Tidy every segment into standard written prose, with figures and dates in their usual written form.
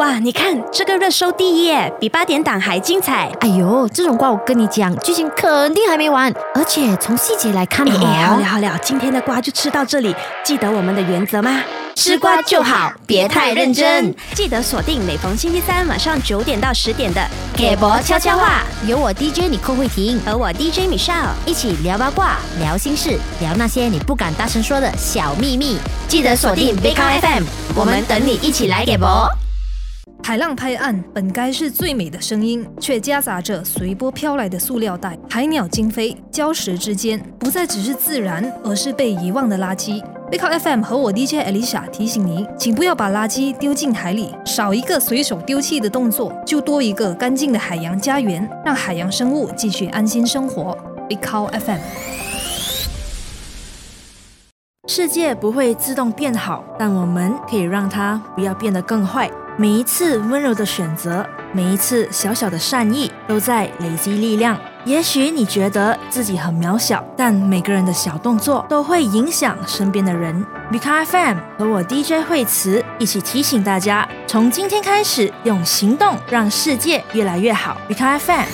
哇，你看这个热搜第一耶，比8点档还精彩。 哎呦，这种瓜我跟你讲，剧情肯定还没完，而且从细节来看好了，今天的瓜就吃到这里，记得我们的原则吗？ 吃瓜就好，别太认真。 记得锁定每逢星期三晚上9点到10点的给博悄悄话，有我 DJ 尼寇慧婷和我 DJ Michelle 一起聊八卦、聊心事、聊那些你不敢大声说的小秘密。记得锁定 Big Count FM， 我们等你一起来给博。 海浪拍岸本该是最美的声音，却夹杂着随波飘来的塑料袋、海鸟惊飞，礁石之间不再只是自然，而是被遗忘的垃圾。Big Count FM 和我 DJ Alicia 提醒你，请不要把垃圾丢进海里，少一个随手丢弃的动作，就多一个干净的海洋家园，让海洋生物继续安心生活。Big Count FM。 世界不会自动变好，但我们可以让它不要变得更坏。每一次温柔的选择，每一次小小的善意，都在累积力量。也许你觉得自己很渺小，但每个人的小动作都会影响身边的人。Big Count FM 和我 DJ 惠慈一起提醒大家，从今天开始，用行动让世界越来越好。Big Count FM。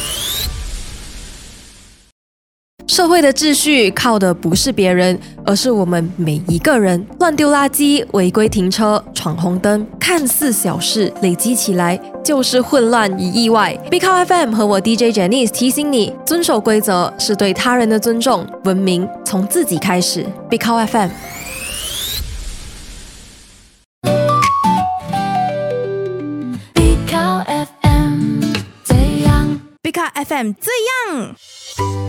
社会的秩序靠的不是别人，而是我们每一个人。乱丢垃圾、违规停车、闯红灯，看似小事，累积起来就是混乱与意外。Big Count FM 和我 DJ Janice 提醒你，遵守规则是对他人的尊重，文明从自己开始。Big Count FM。Big Count FM 这样。 Big Count FM 这样。